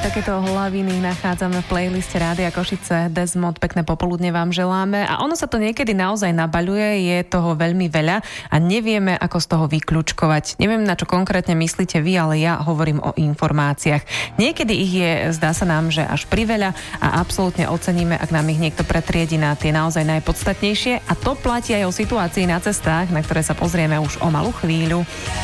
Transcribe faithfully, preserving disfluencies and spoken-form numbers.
Takéto hlaviny nachádzame v playliste Rádia Košice. Desmod, pekné popoludne vám želáme. A ono sa to niekedy naozaj nabaľuje, je toho veľmi veľa a nevieme, ako z toho vykľúčkovať. Neviem, na čo konkrétne myslíte vy, ale ja hovorím o informáciách. Niekedy ich je, zdá sa nám, že až priveľa a absolútne oceníme, ak nám ich niekto pretriedi na tie naozaj najpodstatnejšie. A to platí aj o situácii na cestách, na ktoré sa pozrieme už o malú chvíľu.